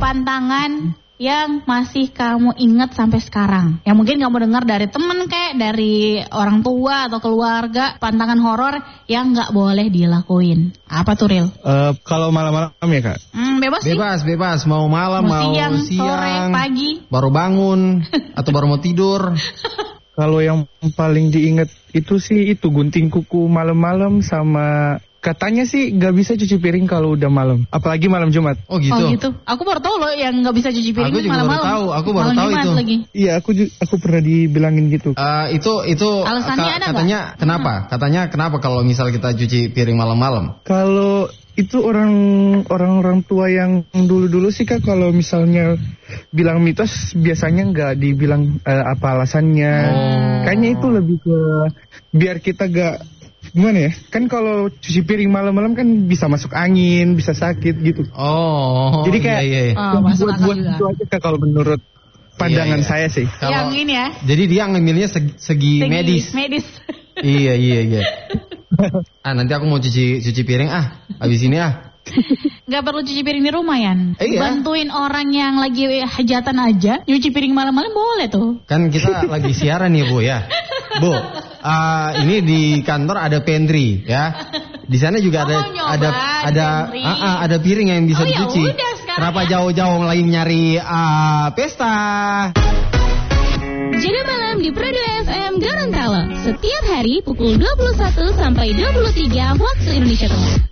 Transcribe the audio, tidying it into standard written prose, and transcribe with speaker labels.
Speaker 1: pantangan yang masih kamu ingat sampai sekarang? Yang mungkin kamu dengar dari temen kayak dari orang tua atau keluarga, pantangan horor yang nggak boleh dilakuin. Apa tuh, Ril?
Speaker 2: Kalau malam-malam ya, Kak?
Speaker 1: Bebas sih.
Speaker 3: Bebas. Mau malam, mau siang,
Speaker 1: sore, pagi.
Speaker 3: Baru bangun, atau baru mau tidur.
Speaker 2: Kalau yang paling diingat itu sih itu gunting kuku malam-malam sama... Katanya sih nggak bisa cuci piring kalau udah malam, apalagi malam Jumat.
Speaker 3: Oh gitu.
Speaker 1: Aku baru tahu loh yang nggak bisa cuci piring malam-malam.
Speaker 3: Aku baru tahu itu.
Speaker 1: Lagi.
Speaker 2: Iya, aku pernah dibilangin gitu.
Speaker 3: Itu
Speaker 1: alasannya ada
Speaker 3: katanya gak? Kenapa? Katanya kenapa kalau misal kita cuci piring malam-malam?
Speaker 2: Kalau itu orang tua yang dulu sih, Kak, kalau misalnya bilang mitos biasanya nggak dibilang apa alasannya. Kayaknya itu lebih ke biar kita gak gimana ya? Kan kalau cuci piring malam-malam kan bisa masuk angin, bisa sakit gitu.
Speaker 3: Jadi
Speaker 2: kayak buat itu aja, Kak, kalau menurut pandangan saya sih.
Speaker 1: Yang ini ya.
Speaker 3: Jadi dia ngambilnya segi medis. Iya. Nanti aku mau cuci piring habis ini
Speaker 1: Gak perlu cuci piring di rumah, Yan.
Speaker 3: Iya.
Speaker 1: Bantuin orang yang lagi hajatan aja, cuci piring malam-malam boleh tuh.
Speaker 3: Kan kita lagi siaran nih, Bu, ya. Bu, ini di kantor ada pantry, ya. Di sana juga ada piring yang bisa dicuci.
Speaker 1: Yaudah,
Speaker 3: kenapa jauh-jauh lagi nyari pesta?
Speaker 4: Jaga malam di Prado FM Gorontalo. Setiap hari pukul 21 sampai 23 waktu Indonesia Tengah.